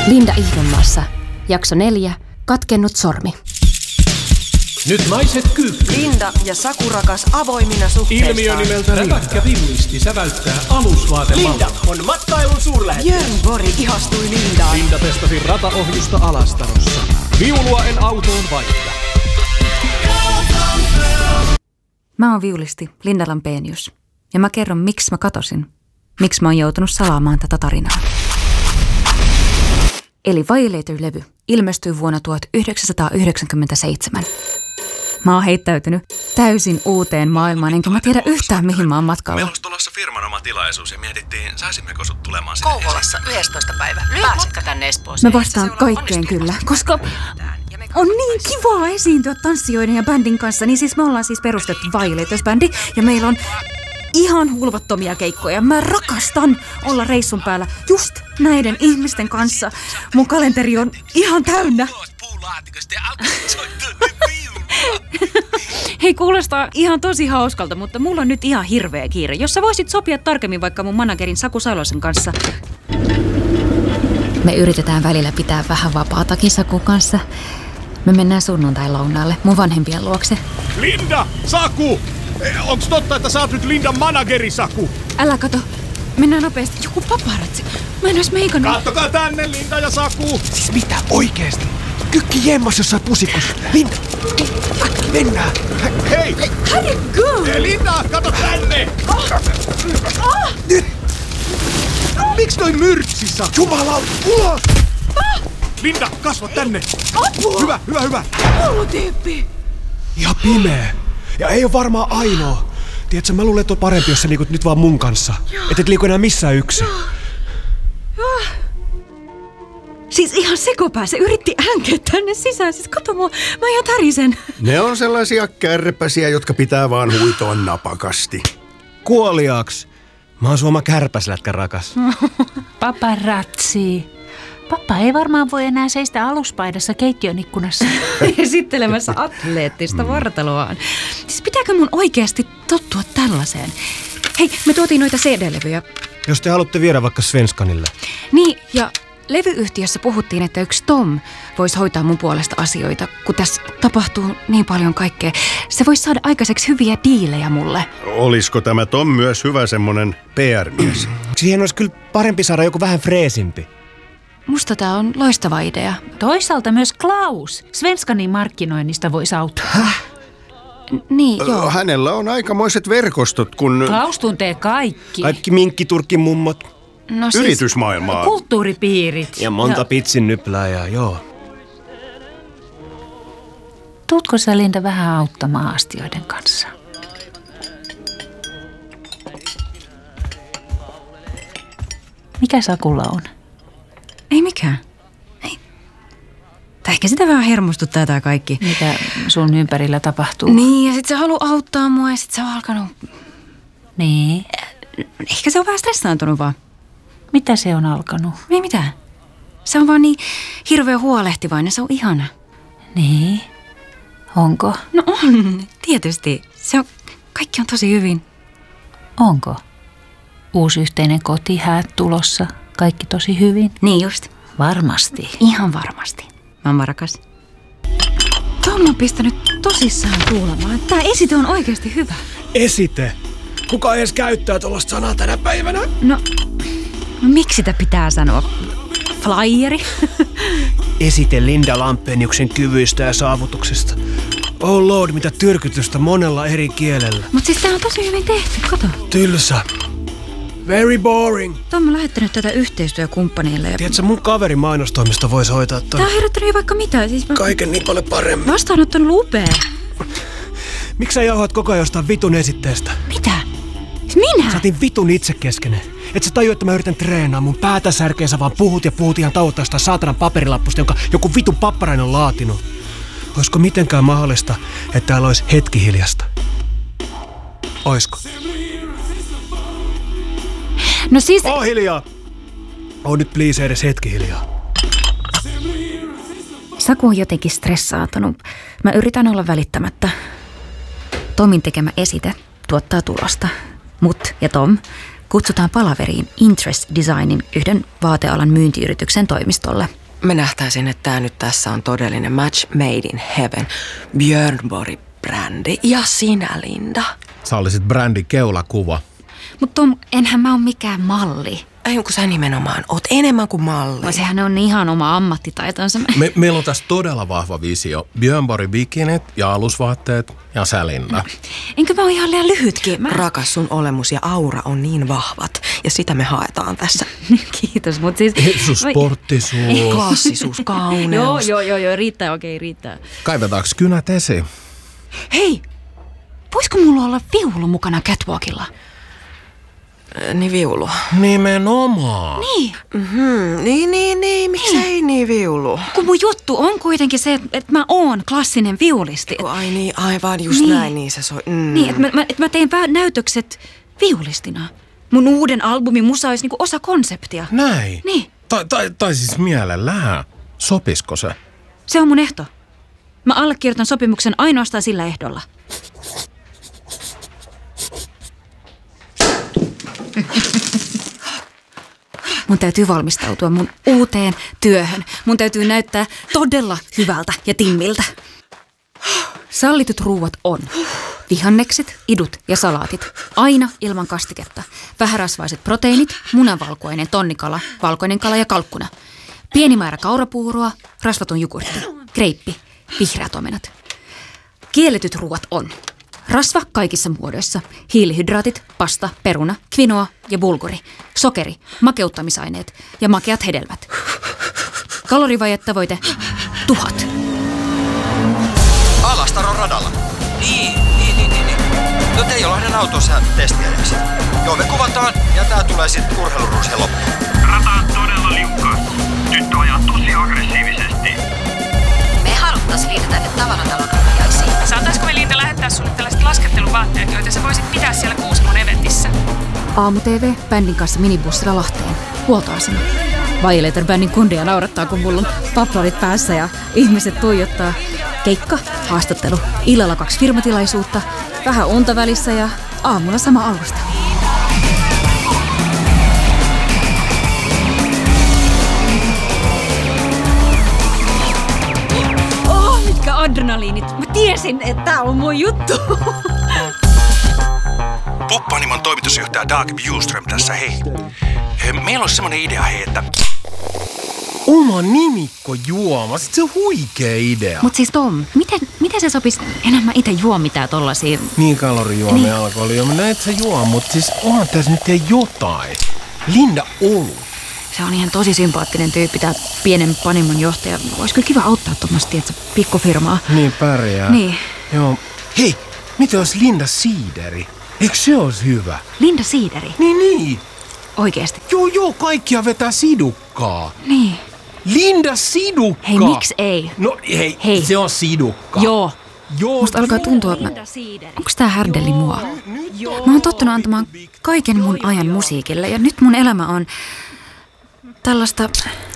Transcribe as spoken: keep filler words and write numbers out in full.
Linda Ihvenmaassa. Jakso neljä. Katkennut sormi. Nyt naiset kyykkyyn. Linda ja Saku rakas avoimina suhteissaan. Ilmiö nimeltä Räväkkä Villisti säväyttää alusvaatemallin. Linda on matkailun suurlähettiläs. Jörn Borg ihastui Lindaan. Linda testasi rataohjusta Alastarossa. Viulua en autoon vaihda. Mä oon Viulisti, Linda Lampenius. Ja mä kerron, miksi mä katosin. Miksi mä oon joutunut salaamaan tätä tarinaa. Eli Violator-levy ilmestyi vuonna tuhatyhdeksänsataayhdeksänkymmentäseitsemän. Mä oon heittäytynyt täysin uuteen maailmaan, enkä mä tiedä yhtään mihin mä oon matkalla. Meillä olisi tulossa firman oma tilaisuus ja mietittiin, saisimmeko sut tulemaan sinne. Kouvolassa yhdestoista päivä. Pääsetkö tänne Espooseen? Mä vastaan kaikkeen kyllä, koska on niin kivaa esiintyä tanssijoiden ja bändin kanssa. Niin siis me ollaan siis perustettu Violators-bändi ja meillä on ihan hulvattomia keikkoja. Mä rakastan olla reissun päällä just näiden ihmisten kanssa. Mun kalenteri on ihan täynnä. Hei, kuulostaa ihan tosi hauskalta, mutta mulla on nyt ihan hirveä kiire. Jos sä voisit sopia tarkemmin vaikka mun managerin Saku Salosen kanssa. Me yritetään välillä pitää vähän vapaatakin Sakun kanssa. Me mennään sunnuntai-lounaalle mun vanhempien luokse. Linda! Saku! Onks totta, että sä oot nyt Lindan manageri, Saku? Älä kato. Mennään nopeasti. Joku paparazzi. Mä en ois meikannut. Kattokaa tänne, Linda ja Saku! Siis mitä oikeesti? Kykki jemmas jossain pusikus. Linda! Mennään! Hei! Herregud! Linda, kato tänne! Ah! Nyt! Miks noin myrtsissä? Jumala, ulos! Ah! Linda, kasva tänne! Apua! Hyvä, hyvä, hyvä! Koulutyyppi! Ihan pimeä. Ja ei oo varmaan ainoa. Tiedätkö, mä luulen, että on parempi, jos sä liikut nyt vaan mun kanssa. Et et liiku enää missään yksin. Siis ihan sekopää. Se yritti änkeä tänne sisään. Siis kato mua, mä ihan tärisen. Ne on sellaisia kärpäsiä, jotka pitää vaan huitoa napakasti. Kuoliaaks? Mä oon Suoma kärpäslätkä rakas. Paparazzi. Pappa ei varmaan voi enää seistä aluspaidassa keittiön ikkunassa. Esittelemässä atleettista vartaloaan. Siis pitääkö mun oikeasti tottua tällaiseen? Hei, me tuotiin noita C D-levyjä. Jos te haluatte viedä vaikka Svenskanille. Niin, ja levyyhtiössä puhuttiin, että yksi Tom voisi hoitaa mun puolesta asioita, kun tässä tapahtuu niin paljon kaikkea. Se voisi saada aikaiseksi hyviä diilejä mulle. Olisiko tämä Tom myös hyvä semmonen P R-mies? Siihen olisi kyllä parempi saada joku vähän freesimpi. Musta tää on loistava idea. Toisaalta myös Klaus Svenskanin markkinoinnista voisi auttaa. Häh? Niin, joo. Hänellä on aikamoiset verkostot, kun... Klaus tuntee kaikki. Kaikki minkkiturkin mummot. No siis... Yritysmaailmaa. Kulttuuripiirit. Ja monta ja... pitsin nyplääjää, joo. Tuutko sä, Linda, vähän auttamaan astioiden kanssa? Mikä Sakulla on? Ei mikään. Ei. Tai ehkä sitä vähän hermostuttaa tää kaikki. Mitä sun ympärillä tapahtuu? Niin, ja sit se haluaa auttaa mua ja sit se on alkanut... Niin. Ehkä se on vähän stressaantunut vaan. Mitä se on alkanut? Ei mitään. Se on vaan niin hirveä huolehtivainen, se on ihana. Niin. Onko? No on, tietysti. Se on, kaikki on tosi hyvin. Onko? Uusi yhteinen koti, häät tulossa, kaikki tosi hyvin? Niin just. Varmasti. Ihan varmasti. Mamma rakas. Tom on pistänyt tosissaan kuulemaan. Tää esite on oikeasti hyvä. Esite? Kuka edes käyttää tuollaista sanaa tänä päivänä? No, no miksi sitä pitää sanoa? Flyeri? Esite Linda Lampeniuksen kyvyistä ja saavutuksista. Oh lord, mitä tyrkytystä monella eri kielellä. Mut siis tää on tosi hyvin tehty, kato. Tylsä. Very boring. Tom on lähettänyt tätä yhteistyökumppaneille. Ja... Tiedätkö, mun kaveri mainostoimista voisi hoitaa ton. Tää on herättänyt vaikka mitä. Siis mä... Kaiken niin paljon paremmin. Vastaanottanut upea. Miksi sä jauhat koko ajan jostain vitun esitteestä? Mitä? Minä? Sä otin vitun itsekeskinen. Et sä tajua, että mä yritän treenaa. Mun päätä särkee, sä vaan puhut ja puhut ihan tauottaa jostain saatanan paperilappusta, jonka joku vitun papparainen on laatinut. Oisko mitenkään mahdollista, että täällä olisi hetki hiljasta? Oisko? No siis... Oo hiljaa! Oo nyt please edes hetki hiljaa. Saku on jotenkin stressaantunut. Mä yritän olla välittämättä. Tomin tekemä esite tuottaa tulosta. Mut ja Tom kutsutaan palaveriin Interest Designin yhden vaatealan myyntiyrityksen toimistolle. Me nähtäisin, että tämä nyt tässä on todellinen match made in heaven. Björn Borg-brändi ja sinä, Linda. Sä olisit brändi keulakuva. Mutta Tom, enhän mä ole mikään malli. Ei, kun sä nimenomaan oot enemmän kuin malli. No, sehän on ihan oma ammattitaitonsa. Me, meillä on tässä todella vahva visio. Björn Borg bikinit ja alusvaatteet ja sä, Linda. No, enkö mä ole ihan liian lyhytkin? Mä... Rakas, sun olemus ja aura on niin vahvat. Ja sitä me haetaan tässä. Kiitos, mutta siis... Sun sporttisuus. Klassisuus, kauneus. joo, joo, joo, joo, riittää, okei, riittää. Kaivetaanko kynät esiin? Hei, voisiko mulla olla viulu mukana catwalkilla? Niin viulu. Nimenomaan. Niin. Mm-hmm. Niin, niin, niin. Miksei niin. niin viulu? Kun mun juttu on kuitenkin se, että mä oon klassinen viulisti. Ai niin, aivan just niin. näin, niin se soi. Mm. Niin, että mä, et mä teen näytökset viulistina. Mun uuden albumin musa olisi niinku osa konseptia. Näin? Niin. Tai, tai, tai siis mielellään. Sopisko se? Se on mun ehto. Mä allekirjoitan sopimuksen ainoastaan sillä ehdolla. Mun täytyy valmistautua mun uuteen työhön. Mun täytyy näyttää todella hyvältä ja timmiltä. Sallitut ruuat on vihannekset, idut ja salaatit. Aina ilman kastiketta. Vähärasvaiset proteiinit, munanvalkuainen, tonnikala, valkoinen kala ja kalkkuna. Pieni määrä kaurapuuroa, rasvaton jogurtti, kreippi, vihreät omenat. Kielletyt ruuat on rasva kaikissa muodoissa, hiilihydraatit, pasta, peruna, kvinoa ja bulguri, sokeri, makeuttamisaineet ja makeat hedelmät. Kalorivajetta-tavoite tuhat. Alastaron radalla. Niin, niin, niin, niin. niin. No Teijo-Lahden autossa testiajaksi. Joo, me kuvataan ja tää tulee sitten urheiluruuschen loppuun. Rata on todella liukkaasti. Tyttö ajaa tosi aggressiivisesti. Me haluttais Linda tänne tavaratalon rajaisiin. Saataisko me Linda lähettää sulle tällaiset lasketteluvaatteet, joita sä voisit pitää siellä Kuusamon eventissä? Aamu-T V bändin kanssa minibussilla Lahteen. Huoltoasema. Violator bändin kundia naurattaa, kun mulla on paplarit päässä ja ihmiset tuijottaa. Keikka, haastattelu, illalla kaksi firmatilaisuutta, vähän unta välissä ja aamulla sama alusta. Oh, mitkä adrenaliinit. Mä tiesin, että tää on mun juttu. Poppanimon toimitusjohtaja Dag Bjurström tässä, hei. Meillä on semmonen idea, hei, että... Oma nimikko juoma, sit se on huikea idea. Mut siis Tom, miten, miten se sopisi? Enhän mä ite juo mitään tollasia... Niin kalorijuomia, niin. Alkoholijuomia, näet sä juo, mut siis onhan tässä nyt ei jotain. Linda Olut. Se on ihan tosi sympaattinen tyyppi, tää pienen panimon johtaja. Ois kyllä kiva auttaa tuommoista, tietsä, pikkufirmaa. Niin pärjää. Niin. Joo. Hei, mitä olisi Linda Siideri? Eikö se olisi hyvä? Linda Siideri? Niin, niin. Oikeesti? Joo, joo, kaikkia vetää sidukkaa. Niin. Linda Sidukka! Hei, miksi ei? No hei, hei. Se on Sidukka. Joo. Joo. Musta alkaa tuntua, että mä... Onks tää härdelli mua? Mä oon tottunut antamaan kaiken mun ajan musiikille ja nyt mun elämä on tällaista